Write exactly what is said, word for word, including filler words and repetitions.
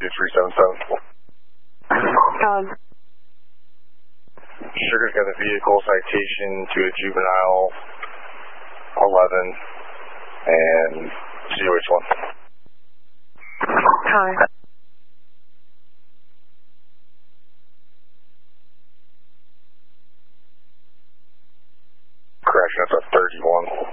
two three seven seven. Um, Sugar's got a vehicle citation to a juvenile eleven and C O H one. Hi. Correction, that's a thirty-one.